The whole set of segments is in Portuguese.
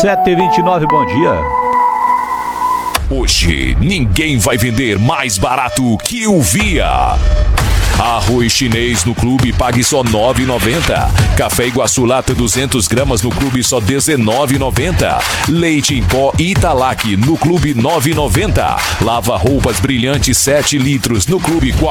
7h29, bom dia. Hoje, ninguém vai vender mais barato que o Via. Arroz chinês no clube, pague só R$ 9,90. Café Iguaçu lata 200 gramas no clube, só R$ 19,90. Leite em pó Italac no clube, R$ 9,90. Lava roupas brilhante 7 litros no clube, R$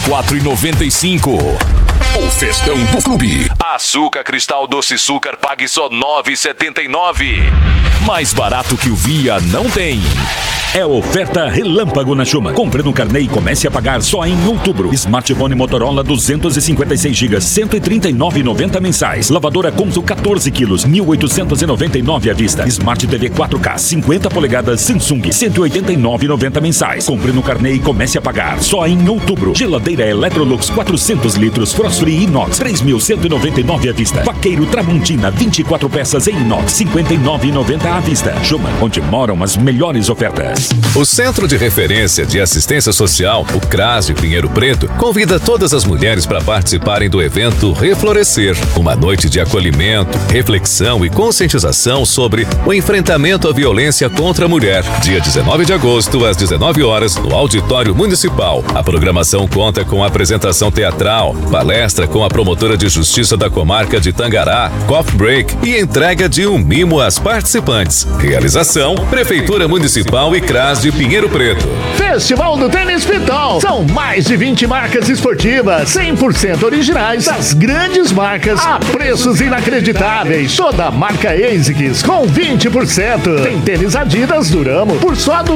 44,95. O festão do clube. Açúcar cristal doce açúcar, pague só R$ 9,79. Mais barato que o Via não tem. É oferta relâmpago na Schumann. Compre no carnê e comece a pagar só em outubro. Smartphone Motorola 256 GB, R$ 139,90 mensais. Lavadora Consul 14 quilos, R$ 1.899 à vista. Smart TV 4K 50 polegadas Samsung, R$ 189,90 mensais. Compre no carnê e comece a pagar só em outubro. Geladeira Electrolux 400 litros Frost Free Inox, R$ 3.199 à vista. Vaqueiro Tramontina 24 peças em inox, R$ 59,90 à vista. Schumann, onde moram as melhores ofertas. O Centro de Referência de Assistência Social, o CRAS de Pinheiro Preto, convida todas as mulheres para participarem do evento Reflorescer, uma noite de acolhimento, reflexão e conscientização sobre o enfrentamento à violência contra a mulher. Dia 19 de agosto, às 19 horas, no Auditório Municipal. A programação conta com apresentação teatral, palestra com a promotora de justiça da comarca de Tangará, coffee break e entrega de um mimo às participantes. Realização, Prefeitura Municipal e CRAS de Pinheiro Preto. Festival do Tênis Pitol. São mais de 20 marcas esportivas, 100% originais, das grandes marcas, a preços inacreditáveis. Toda marca ASICS com 20%. Tem tênis Adidas Duramo por só R$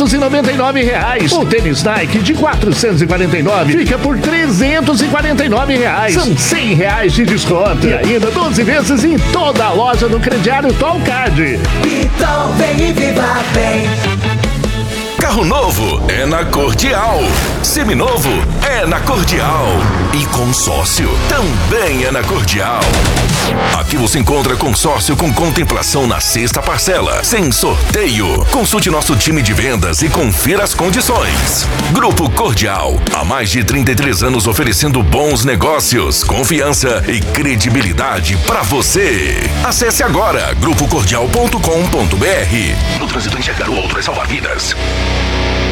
299. O tênis Nike de 449 fica por R$ 349. São R$ 100 de desconto. E ainda 12 vezes em toda a loja do crediário Tolcard. Pitol, vem e viva bem. Carro novo é na Cordial. Seminovo é na Cordial. E consórcio também é na Cordial. Aqui você encontra consórcio com contemplação na sexta parcela, sem sorteio. Consulte nosso time de vendas e confira as condições. Grupo Cordial, há mais de 33 anos oferecendo bons negócios, confiança e credibilidade para você. Acesse agora grupocordial.com.br. No trânsito, enxergar o outro é salvar vidas.